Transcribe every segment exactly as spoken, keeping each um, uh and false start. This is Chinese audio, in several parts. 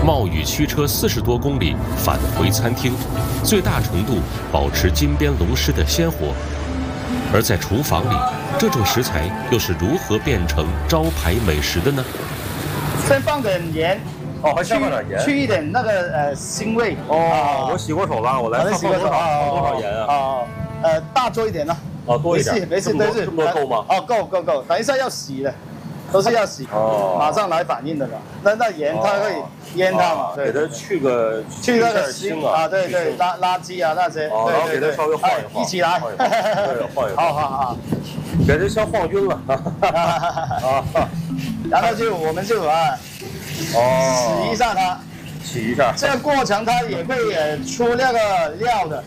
冒雨驱车四十多公里返回餐厅，最大程度保持金边龙狮的鲜活。而在厨房里，这种食材又是如何变成招牌美食的呢？ 先放点盐。 哦，还加放点盐， 去一点那个呃腥味。 哦，我洗过手了，我来放多少？放多少盐啊？ 哦，呃，大做一点呢。 哦，多一点。 没事没事， 这么多够吗？ 哦，够够够，等一下要洗的，都是要洗，哦，马上来反应的了。那那盐它会腌它嘛， 给它去个去那个腥啊，对对，垃垃圾啊那些， 然后给它稍微晃一晃， 一起来， 对，晃一晃， 好好好， 给它先晃晕了啊， 然后就我们就啊。 哦，洗一下它， 洗一下。 这个过程它也会呃出那个料的。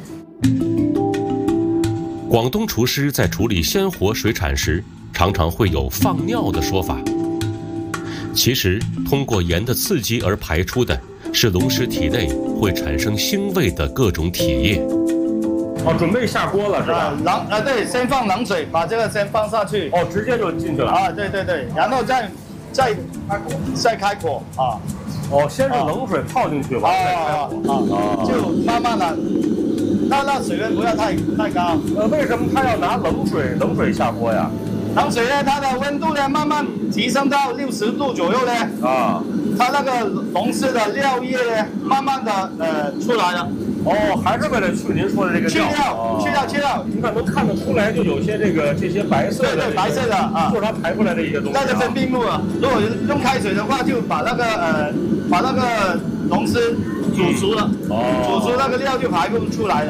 广东厨师在处理鲜活水产时，常常会有放尿的说法。其实，通过盐的刺激而排出的是龙狮体内会产生腥味的各种体液。 哦，准备下锅了是吧？ 冷啊，对，先放冷水，把这个先放下去。 哦，直接就进去了。 啊，对对对，然后再。 再再开火啊！ 哦，先是冷水泡进去，完了再开火啊，就慢慢的，那那水温不要太太高。 呃，为什么他要拿冷水冷水下锅呀？ 冷水呢，它的温度呢慢慢提升到六十度左右呢，啊，它那个龙狮的尿液呢，慢慢的呃出来了。 哦，还是为了去您说的这个去掉，去掉，去掉。 你看能看得出来，就有些这个这些白色的， 对对，白色的啊， 就是它排出来的一些东西。 那就分泌物了。如果用开水的话，就把那个呃，把那个龙狮煮熟了，哦，煮熟那个料就排不出来了。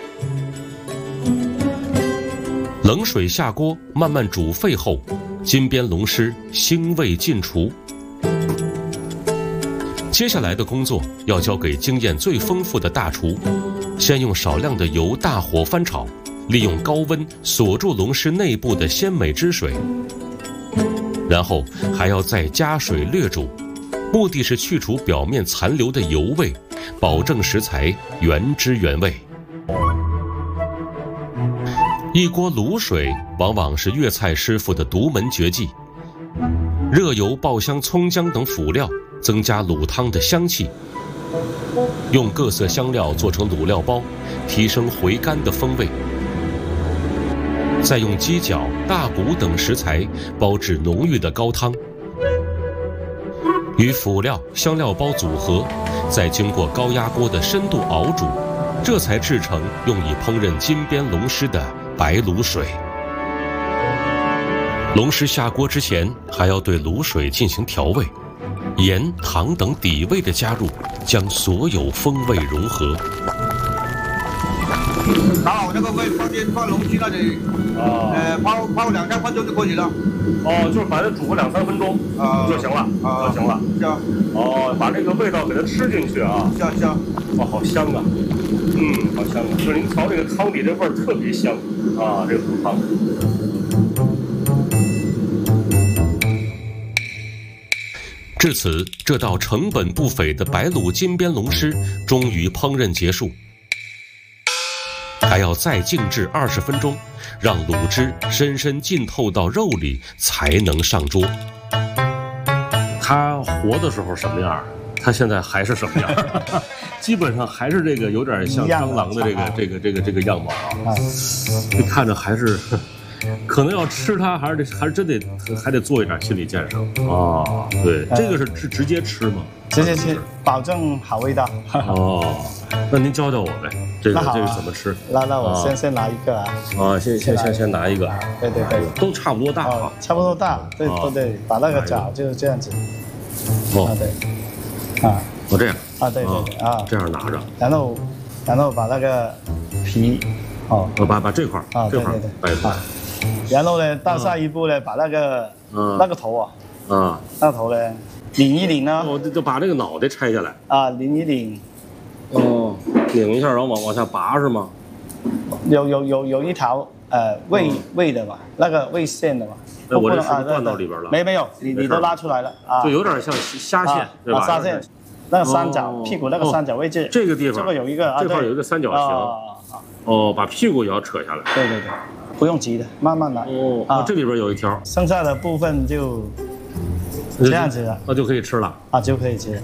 冷水下锅，慢慢煮沸后，金边龙狮腥味尽除。 接下来的工作要交给经验最丰富的大厨，先用少量的油大火翻炒，利用高温锁住龙狮内部的鲜美汁水，然后还要再加水略煮，目的是去除表面残留的油味，保证食材原汁原味。一锅卤水往往是粤菜师傅的独门绝技，热油爆香葱姜等辅料。 增加卤汤的香气，用各色香料做成卤料包，提升回甘的风味。再用鸡脚、大骨等食材包制浓郁的高汤，与辅料、香料包组合，再经过高压锅的深度熬煮，这才制成用以烹饪金边龙狮的白卤水。龙狮下锅之前，还要对卤水进行调味。 盐、糖等底味的加入，将所有风味融合。 打好那个味，放进放龙须那里，啊，呃，泡泡两三分钟就可以了。 哦，就是把它煮个两三分钟啊就行了，啊就行了。 是啊。 哦，把这个味道给它吃进去啊。 香香。 哦，好香啊。嗯，好香啊。就是您调这个汤底这味儿特别香啊，这个卤汤。 至此，这道成本不菲的白卤金边龙狮终于烹饪结束，还要再静置二十分钟，让卤汁深深浸透到肉里，才能上桌。 它活的时候什么样？它现在还是什么样？基本上还是这个有点像蟑螂的这个这个这个这个样貌啊，这看着还是。 可能要吃它，还是得还是真得还得做一点心理建设啊。对，这个是直直接吃吗？ 直接吃，保证好味道。 哦，那您教教我呗，这个这个怎么吃？ 那那我先先拿一个啊。 啊，先先先先拿一个。 对对对， 都差不多大啊， 差不多大。对对对，把那个角就是这样子。 哦， 对，啊， 我这样。 啊，对对对啊， 这样拿着。 然后然后把那个皮，哦， 我把把这块啊， 这块摆出来。 然后呢，到下一步呢，把那个那个头啊， 啊， 那个头呢，拧一拧呢， 我就把这个脑袋拆下来啊，拧一拧， 哦，拧一下，然后往往下拔是吗？ 有有有有一条呃胃胃的嘛，那个胃线的嘛， 那我这是不是断到里边了？ 没没有，你你都拉出来了啊， 就有点像虾线对吧？ 虾线，那个三角屁股那个三角位置， 这个地方这个有一个， 这块有一个三角形，哦，把屁股也要扯下来， 对对对。 不用急的，慢慢来。 哦，啊，这里边有一条， 剩下的部分就这样子了， 那就可以吃了啊，就可以吃。